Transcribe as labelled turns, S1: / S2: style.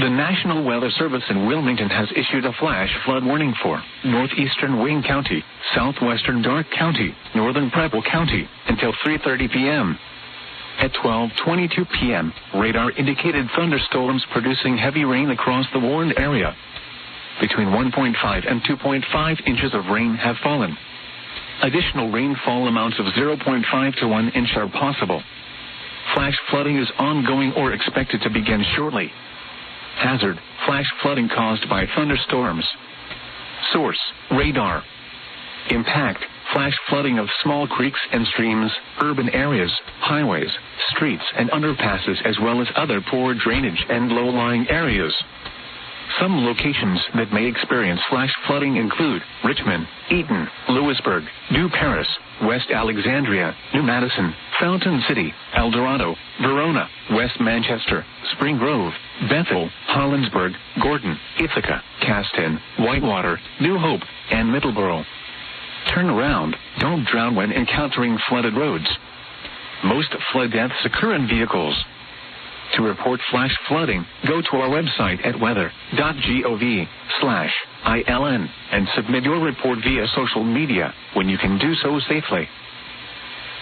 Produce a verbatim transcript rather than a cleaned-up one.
S1: The National Weather Service in Wilmington has issued a flash flood warning for northeastern Wayne County, southwestern Darke County, northern Preble County until three thirty p.m. At twelve twenty-two p.m., radar indicated thunderstorms producing heavy rain across the warned area. Between one point five and two point five inches of rain have fallen. Additional rainfall amounts of zero point five to one inch are possible. Flash flooding is ongoing or expected to begin shortly. Hazard: flash flooding caused by thunderstorms. Source: radar. Impact: flash flooding of small creeks and streams, urban areas, highways, streets, and underpasses, as well as other poor drainage and low-lying areas. Some locations that may experience flash flooding include Richmond, Eaton, Lewisburg, New Paris, West Alexandria, New Madison, Fountain City, El Dorado, Verona, West Manchester, Spring Grove, Bethel, Hollinsburg, Gordon, Ithaca, Caston, Whitewater, New Hope, and Middleborough. Turn around. Don't drown when encountering flooded roads. Most flood deaths occur in vehicles. To report flash flooding, go to our website at weather dot gov slash ILN and submit your report via social media when you can do so safely.